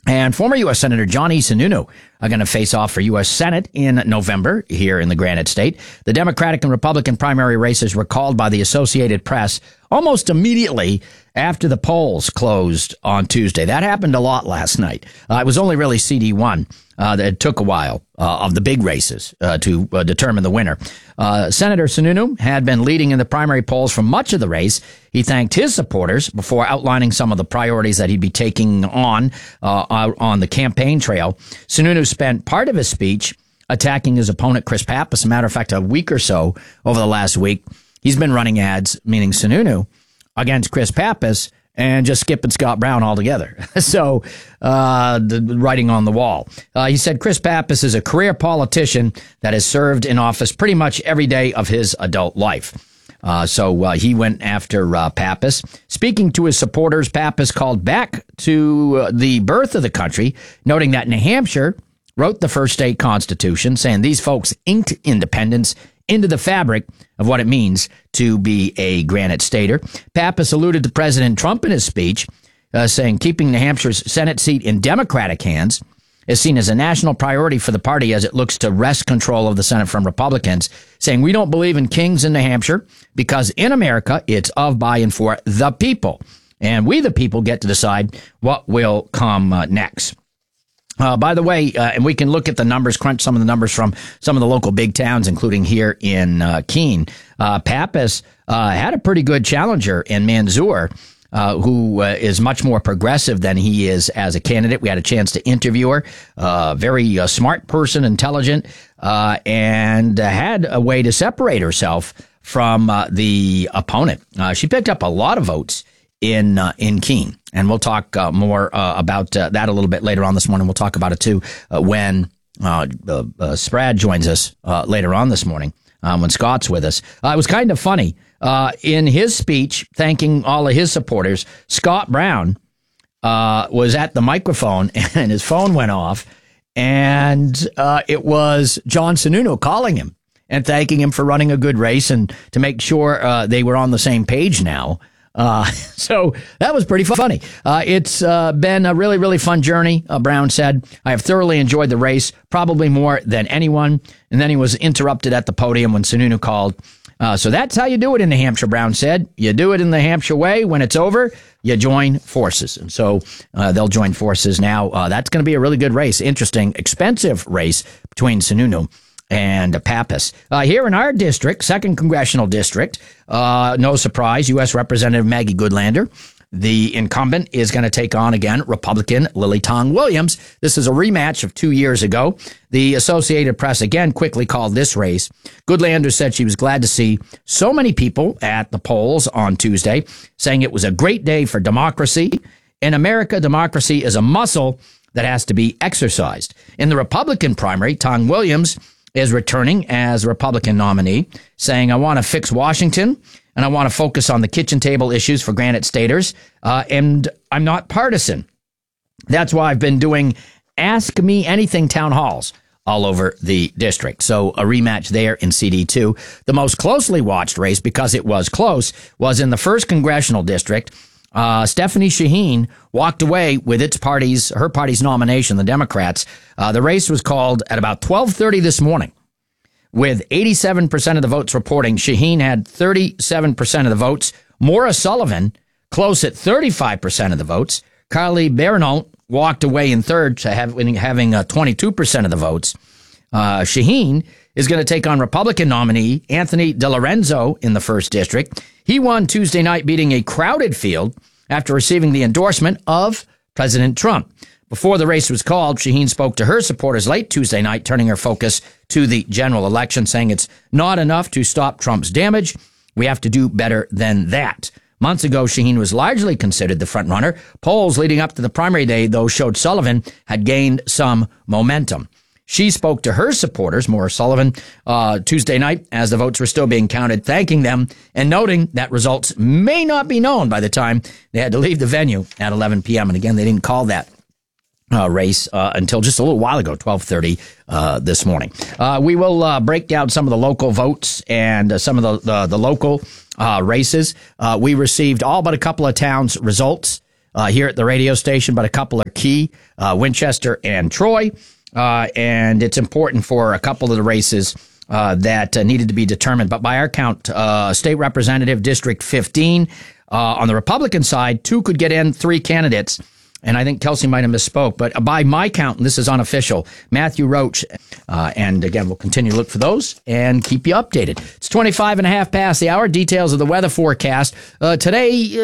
And former U.S. Senator John E. Sununu are going to face off for U.S. Senate in November here in the Granite State. The Democratic and Republican primary races were called by the Associated Press almost immediately after the polls closed on Tuesday. That happened a lot last night. It was only really CD1 that took a while of the big races to determine the winner. Senator Sununu had been leading in the primary polls for much of the race. He thanked his supporters before outlining some of the priorities that he'd be taking on the campaign trail. Sununu spent part of his speech attacking his opponent, Chris Pappas. As a matter of fact, a week or so over the last week, he's been running ads, meaning Sununu, against Chris Pappas and just skipping Scott Brown altogether. So, the writing on the wall. He said Chris Pappas is a career politician that has served in office pretty much every day of his adult life. So he went after Pappas. Speaking to his supporters, Pappas called back to the birth of the country, noting that New Hampshire wrote the first state constitution, saying these folks inked independence into the fabric of what it means to be a Granite Stater. Pappas alluded to President Trump in his speech, saying keeping New Hampshire's Senate seat in Democratic hands is seen as a national priority for the party as it looks to wrest control of the Senate from Republicans, saying we don't believe in kings in New Hampshire because in America it's of, by, and for the people. And we, the people, get to decide what will come next. By the way, and we can look at the numbers, crunch some of the numbers from some of the local big towns, including here in Keene. Pappas had a pretty good challenger in Mansour, who is much more progressive than he is as a candidate. We had a chance to interview her. Very smart person, intelligent, and had a way to separate herself from the opponent. She picked up a lot of votes in Keene. And we'll talk more about that a little bit later on this morning. We'll talk about it, too, when Sprad joins us later on this morning, when Scott's with us. It was kind of funny. In his speech, thanking all of his supporters, Scott Brown was at the microphone, and his phone went off, and it was John Sununu calling him and thanking him for running a good race and to make sure they were on the same page now. So that was pretty funny. It's been a really, really fun journey, Brown said. I have thoroughly enjoyed the race, probably more than anyone. And then he was interrupted at the podium when Sununu called. So that's how you do it in New Hampshire, Brown said. You do it in the Hampshire way. When it's over, you join forces. And so they'll join forces now. That's going to be a really good race. Interesting, expensive race between Sununu and Pappas. Here in our district, 2nd Congressional District, no surprise, U.S. Representative Maggie Goodlander, the incumbent, is going to take on again Republican Lily Tong Williams. This is a rematch of 2 years ago. The Associated Press again quickly called this race. Goodlander said she was glad to see so many people at the polls on Tuesday, saying it was a great day for democracy. In America, democracy is a muscle that has to be exercised. In the Republican primary, Tong Williams is returning as Republican nominee, saying, I want to fix Washington, and I want to focus on the kitchen table issues for Granite Staters, and I'm not partisan. That's why I've been doing Ask Me Anything town halls all over the district. So a rematch there in CD2. The most closely watched race, because it was close, was in the 1st Congressional District. Stephanie Shaheen walked away with her party's nomination, the Democrats. The race was called at about 12:30 this morning, with 87% of the votes reporting. Shaheen had 37% of the votes. Maura Sullivan close at 35% of the votes. Carly Bernal walked away in third, having 22% of the votes. Shaheen is going to take on Republican nominee Anthony DeLorenzo in the 1st District. He won Tuesday night, beating a crowded field after receiving the endorsement of President Trump. Before the race was called, Shaheen spoke to her supporters late Tuesday night, turning her focus to the general election, saying it's not enough to stop Trump's damage. We have to do better than that. Months ago, Shaheen was largely considered the frontrunner. Polls leading up to the primary day, though, showed Sullivan had gained some momentum. She spoke to her supporters, Maura Sullivan, Tuesday night as the votes were still being counted, thanking them and noting that results may not be known by the time they had to leave the venue at 11 p.m. And again, they didn't call that race until just a little while ago, 12:30 this morning. We will break down some of the local votes and some of the local races. We received all but a couple of towns' results here at the radio station, but a couple are key, Winchester and Troy. And it's important for a couple of the races that needed to be determined. But by our count, State Representative District 15, on the Republican side, 2 could get in, 3 candidates. And I think Kelsey might have misspoke, but by my count, and this is unofficial, Matthew Roach. And again, we'll continue to look for those and keep you updated. It's 25 and a half past the hour. Details of the weather forecast. Today,